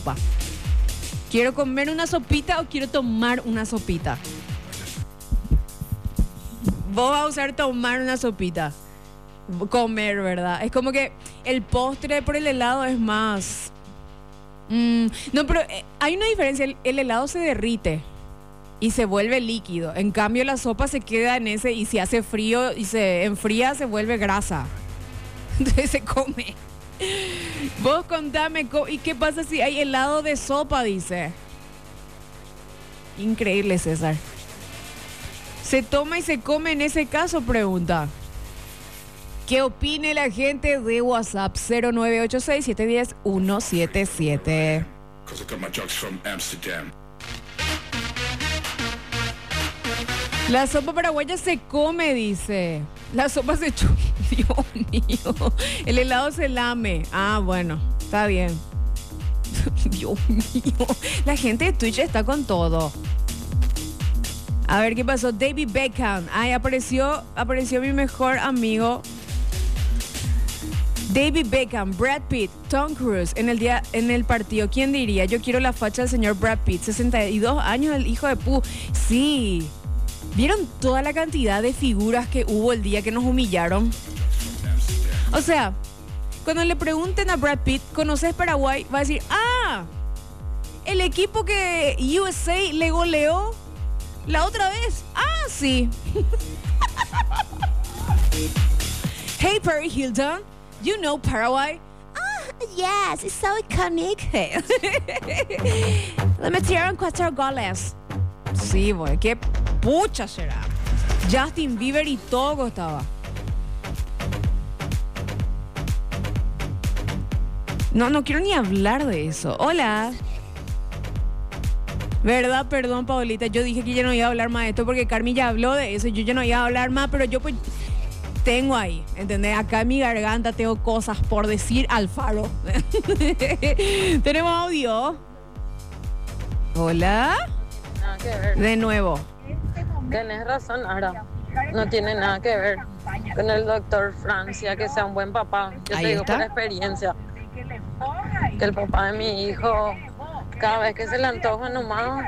sopa. ¿Quiero comer una sopita o quiero tomar una sopita? Vos vas a usar tomar una sopita. Comer, ¿verdad? Es como que el postre por el helado es más... no, pero hay una diferencia. El helado se derrite y se vuelve líquido. En cambio, la sopa se queda en ese y si hace frío y se enfría, se vuelve grasa. Entonces se come. Vos contame, ¿y qué pasa si hay helado de sopa? Dice. Increíble, César. ¿Se toma y se come en ese caso? Pregunta. ¿Qué opine la gente de WhatsApp? 0986-710-177. La sopa paraguaya se come, dice. La sopa se chupa. Dios mío. El helado se lame. Ah, bueno, está bien. Dios mío. La gente de Twitch está con todo. A ver qué pasó. David Beckham. Ay, apareció mi mejor amigo. David Beckham, Brad Pitt, Tom Cruise en el partido. ¿Quién diría? Yo quiero la facha del señor Brad Pitt. 62 años, el hijo de Pu. Sí. ¿Vieron toda la cantidad de figuras que hubo el día que nos humillaron? O sea, cuando le pregunten a Brad Pitt, ¿conoces Paraguay? Va a decir, el equipo que USA le goleó la otra vez. Ah, sí. Hey, Perry Hilton, you know Paraguay? Yes, it's so iconic. Le metieron 4 goles. Sí, boy, qué pucha será. Justin Bieber y todo estaba. No quiero ni hablar de eso. Hola. ¿Verdad? Perdón, Paulita. Yo dije que ya no iba a hablar más de esto porque Carmi ya habló de eso. Yo ya no iba a hablar más, pero yo pues tengo ahí, ¿entendés? Acá en mi garganta tengo cosas por decir al faro. Tenemos audio. Hola. Nada que ver. De nuevo. Tenés razón, Ara. No tiene nada que ver con el doctor Francia, que sea un buen papá. Yo Ahí te digo está. por experiencia que el papá de mi hijo, cada vez que se le antoja nomás,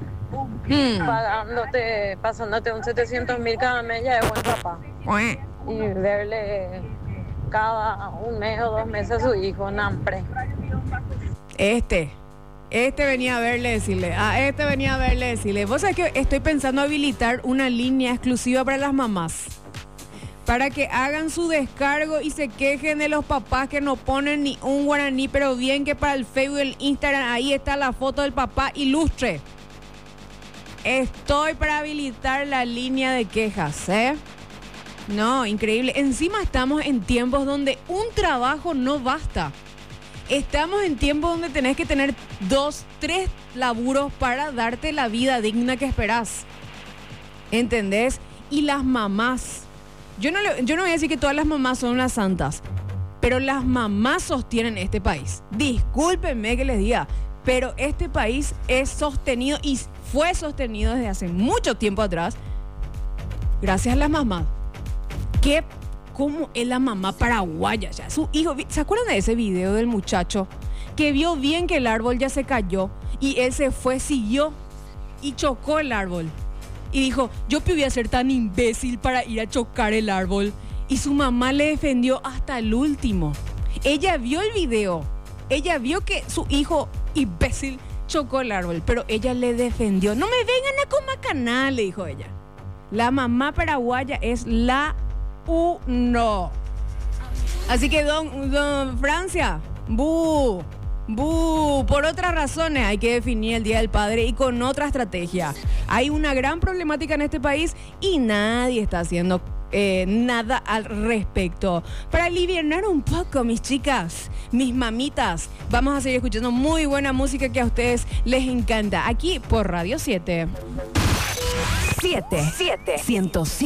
pasándote un 700,000 cada mes, ya es buen papá. Y verle cada un mes o 2 meses a su hijo, nampre. Este venía a verle, decirle. Vos sabés que estoy pensando habilitar una línea exclusiva para las mamás. Para que hagan su descargo y se quejen de los papás que no ponen ni un guaraní, pero bien que para el Facebook y el Instagram ahí está la foto del papá ilustre. Estoy para habilitar la línea de quejas, ¿eh? No, increíble. Encima estamos en tiempos donde un trabajo no basta. Estamos en tiempos donde tenés que tener 2, 3 laburos para darte la vida digna que esperás. ¿Entendés? Y las mamás. Yo no voy a decir que todas las mamás son unas santas, pero las mamás sostienen este país. Discúlpenme que les diga, pero este país es sostenido y fue sostenido desde hace mucho tiempo atrás gracias a las mamás. ¿Cómo es la mamá paraguaya? Ya, su hijo, ¿se acuerdan de ese video del muchacho que vio bien que el árbol ya se cayó y él se fue, siguió y chocó el árbol? Y dijo, yo voy a ser tan imbécil para ir a chocar el árbol. Y su mamá le defendió hasta el último. Ella vio el video. Ella vio que su hijo imbécil chocó el árbol, pero ella le defendió. No me vengan a comacaná, le dijo ella. La mamá paraguaya es la uno. Así que don Francia, por otras razones hay que definir el Día del Padre y con otra estrategia. Hay una gran problemática en este país y nadie está haciendo nada al respecto. Para alivianar un poco, mis chicas, mis mamitas, vamos a seguir escuchando muy buena música que a ustedes les encanta aquí por Radio 7. 107.